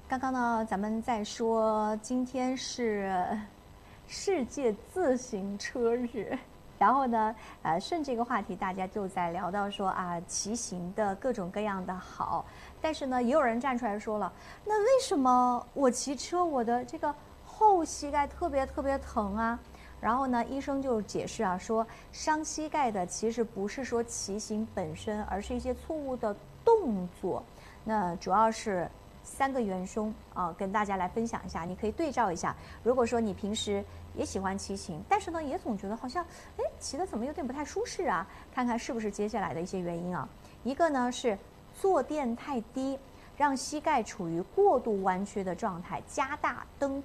刚刚呢，咱们在说今天是世界自行车日，然后呢，顺这个话题，大家就在聊到说啊，骑行的各种各样的好，但是呢，也有人站出来说了，那为什么我骑车我的这个后膝盖特别特别疼啊？然后呢，医生就解释啊，说伤膝盖的其实不是说骑行本身，而是一些错误的动作。那主要是3个元凶啊，跟大家来分享一下，你可以对照一下。如果说你平时也喜欢骑行，但是呢，也总觉得好像，骑的怎么有点不太舒适啊？看看是不是接下来的一些原因啊。一个呢是坐垫太低，让膝盖处于过度弯曲的状态，加大蹬